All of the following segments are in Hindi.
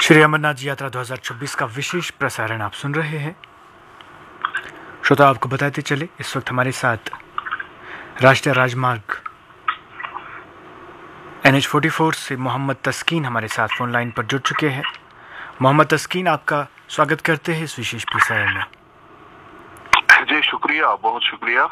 श्री अमरनाथ जी यात्रा 2026 का विशेष प्रसारण आप सुन रहे हैं। श्रोता, आपको बताते चले इस वक्त हमारे साथ राष्ट्रीय राजमार्ग NH44 से मोहम्मद तस्कीन हमारे साथ फोन लाइन पर जुड़ चुके हैं। मोहम्मद तस्कीन, आपका स्वागत करते हैं इस विशेष प्रसारण में। जी शुक्रिया, बहुत शुक्रिया।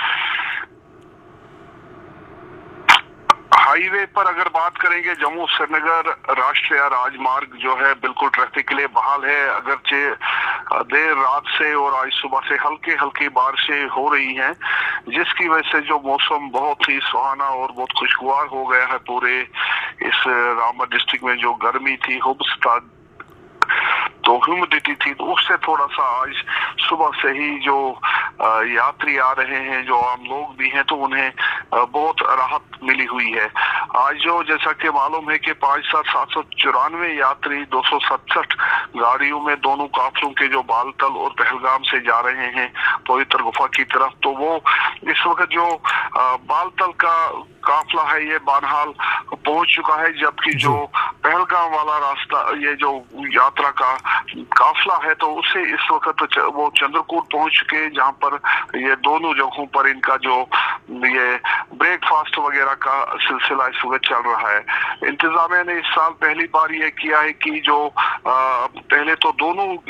हाईवे पर अगर बात करेंगे, जम्मू श्रीनगर राष्ट्रीय राजमार्ग जो है बिल्कुल ट्रैफिक के लिए बहाल है। अगरचे देर रात से और आज सुबह से हल्की हल्की बारिशें हो रही हैं, जिसकी वजह से जो मौसम बहुत ही सुहाना और बहुत खुशगवार हो गया है। पूरे इस रामबन डिस्ट्रिक्ट में जो गर्मी थी, हुब्स था, तो ह्यूमिडिटी थी, तो उससे थोड़ा सा आज सुबह से ही जो यात्री आ रहे हैं, जो आम लोग भी हैं, तो उन्हें बहुत राहत मिली हुई है। आज जो जैसा कि मालूम है कि 5,794 यात्री 267 गाड़ियों में दोनों काफिलों के जो बालतल और पहलगाम से जा रहे हैं पवित्र गुफा की तरफ, तो वो इस वक्त जो बालतल का काफिला है ये बानहाल पहुंच चुका है, जबकि जो पहलगाम वाला रास्ता, ये जो यात्रा का काफिला है, तो उससे इस वक्त वो चंद्रकूट पहुंच चुके, जहां पर ये दोनों जगहों पर इनका जो ये ब्रेकफास्ट वगैरह का सिलसिला इस वक्त चल रहा है। इंतजामिया ने इस साल पहली बार ये किया है कि जो पहले तो दोनों